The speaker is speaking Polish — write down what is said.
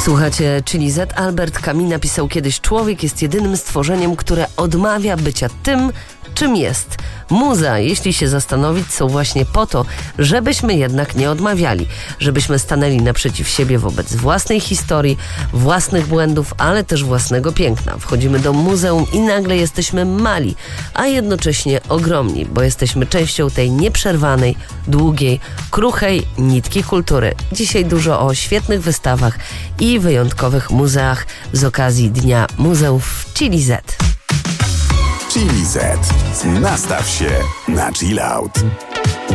Słuchacie Chili Z. Albert Camus napisał kiedyś: człowiek jest jedynym stworzeniem, które odmawia bycia tym, czym jest. Muzea, jeśli się zastanowić, są właśnie po to, żebyśmy jednak nie odmawiali, żebyśmy stanęli naprzeciw siebie wobec własnej historii, własnych błędów, ale też własnego piękna. Wchodzimy do muzeum i nagle jesteśmy mali, a jednocześnie ogromni, bo jesteśmy częścią tej nieprzerwanej, długiej, kruchej nitki kultury. Dzisiaj dużo o świetnych wystawach i wyjątkowych muzeach z okazji Dnia Muzeów w Chili Z. Chili Z. Nastaw się na chill out.